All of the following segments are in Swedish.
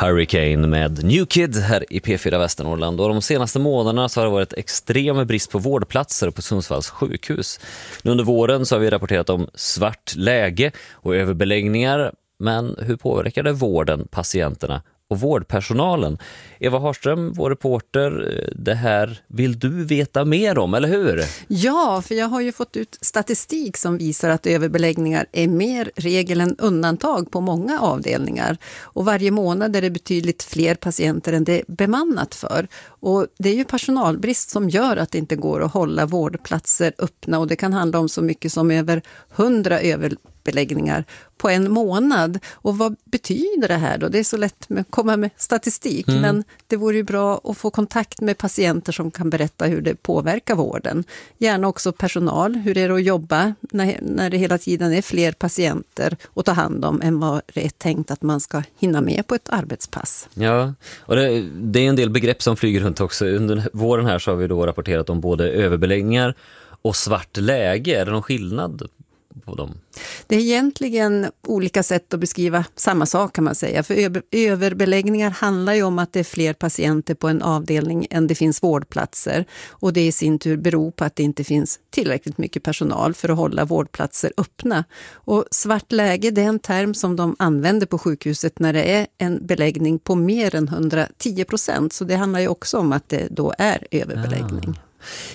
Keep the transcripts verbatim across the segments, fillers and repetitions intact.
Hurricane med New Kid här i P fyra Västernorrland. Och de senaste månaderna så har det varit extrem brist på vårdplatser på Sundsvalls sjukhus. Nu under våren så har vi rapporterat om svart läge och överbeläggningar. Men hur påverkar det vården, patienterna och vårdpersonalen? Eva Harström, vår reporter, det här vill du veta mer om, eller hur? Ja, för jag har ju fått ut statistik som visar att överbeläggningar är mer regel än undantag på många avdelningar. Och varje månad är det betydligt fler patienter än det är bemannat för. Och det är ju personalbrist som gör att det inte går att hålla vårdplatser öppna. Och det kan handla om så mycket som över hundra överbeläggningar på en månad. Och vad betyder det här då? Det är så lätt att komma med statistik. Mm. Men det vore ju bra att få kontakt med patienter som kan berätta hur det påverkar vården. Gärna också personal. Hur är det att jobba när, när det hela tiden är fler patienter att ta hand om än vad det är tänkt att man ska hinna med på ett arbetspass. Ja, och det, det är en del begrepp som flyger runt också. Under våren här så har vi då rapporterat om både överbeläggningar och svart läge. Är det någon skillnad på dem? Det är egentligen olika sätt att beskriva samma sak kan man säga. För över, överbeläggningar handlar ju om att det är fler patienter på en avdelning än det finns vårdplatser. Och det i sin tur beror på att det inte finns tillräckligt mycket personal för att hålla vårdplatser öppna. Och svart läge, det är en term som de använder på sjukhuset när det är en beläggning på mer än hundratio procent. Så det handlar ju också om att det då är överbeläggning. Ah.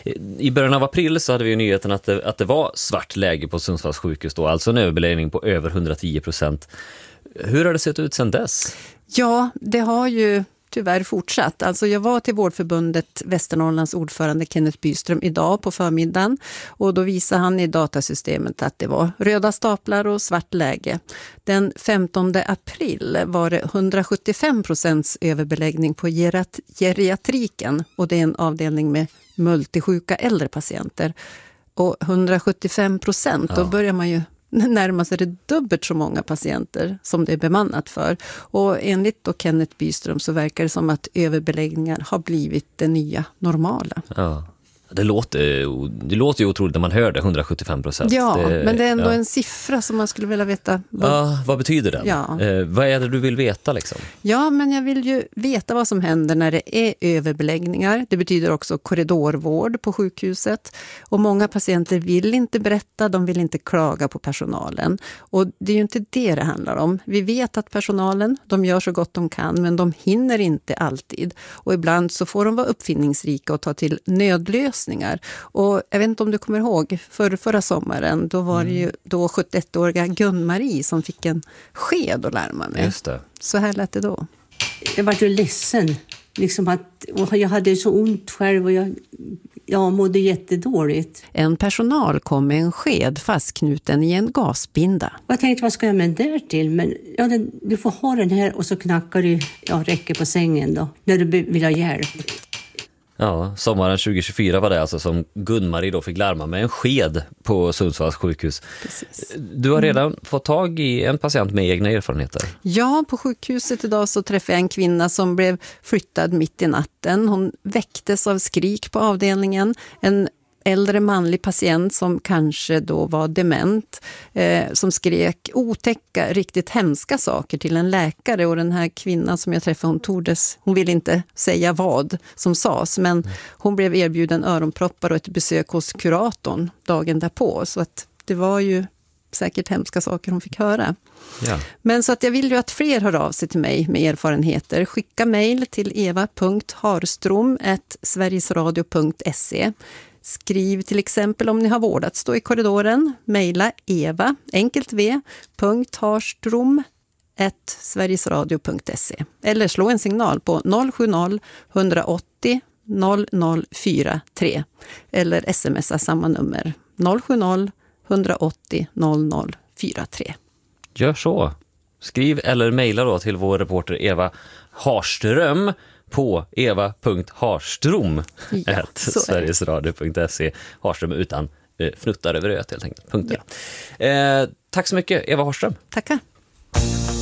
I början av april så hade vi ju nyheten att det, att det var svart läge på Sundsvalls sjukhus då, alltså en överbeläggning på över hundratio procent. Hur har det sett ut sedan dess? Ja, det har ju tyvärr fortsatt. Alltså jag var till Vårdförbundet Västernorrlands ordförande Kenneth Byström idag på förmiddagen och då visade han i datasystemet att det var röda staplar och svart läge. Den femtonde april var det hundrasjuttiofem procents överbeläggning på gerat- geriatriken och det är en avdelning med multisjuka äldre patienter. Och hundrasjuttiofem procent, ja. Då börjar man ju närmar sig det dubbelt så många patienter som det är bemannat för. Och enligt då Kenneth Byström så verkar det som att överbeläggningar har blivit det nya normala. Ja. Det låter, det låter ju otroligt när man hör det, hundrasjuttiofem procent. Ja, det, men det är ändå ja. en siffra som man skulle vilja veta. Vad, ja, vad betyder den? Ja. Eh, vad är det du vill veta liksom? Ja, men jag vill ju veta vad som händer när det är överbeläggningar. Det betyder också korridorvård på sjukhuset. Och många patienter vill inte berätta, de vill inte klaga på personalen. Och det är ju inte det det handlar om. Vi vet att personalen, de gör så gott de kan, men de hinner inte alltid. Och ibland så får de vara uppfinningsrika och ta till nödlösningar. Och jag vet inte om du kommer ihåg, för förra sommaren, då var det ju då sjuttioettåriga Gun-Marie som fick en sked att larma med. Just det. Så här lät det då. Jag var ju ledsen. Liksom att, och jag hade så ont själv och jag, jag mådde jättedåligt. En personal kom med en sked fastknuten i en gasbinda. Och jag tänkte, vad ska jag med den där till? Men ja, den, du får ha den här och så knackar du, ja, räcker på sängen då, när du vill ha hjälp. Ja, sommaren tjugohundratjugofyra var det alltså som Gun-Marie då fick larma med en sked på Sundsvalls sjukhus. Precis. Du har redan mm. fått tag i en patient med egna erfarenheter. Ja, på sjukhuset idag så träffade jag en kvinna som blev flyttad mitt i natten. Hon väcktes av skrik på avdelningen. En äldre manlig patient som kanske då var dement eh, som skrek otäcka, riktigt hemska saker till en läkare, och den här kvinnan som jag träffade, hon tordes, hon ville inte säga vad som sades, men hon blev erbjuden öronproppar och ett besök hos kuratorn dagen därpå, så att det var ju säkert hemska saker hon fick höra. Ja. Men så att jag vill ju att fler hör av sig till mig med erfarenheter. Skicka mejl till eva punkt harstrom at sverigesradio punkt se. Skriv till exempel om ni har vårdats då i korridoren. Mejla eva, enkelt v, punkt harstrom at sverigesradio punkt se. Eller slå en signal på noll sju noll ett åtta noll noll noll fyra tre. Eller smsa samma nummer noll sju noll ett åtta noll noll fyra tre. Gör så. Skriv eller mejla då till vår reporter Eva Harström på eva punkt harstrom ja, at sverigesradio punkt se. Harström utan eh, fnuttar över öet helt enkelt. Ja. Eh, tack så mycket Eva Harström. Tackar.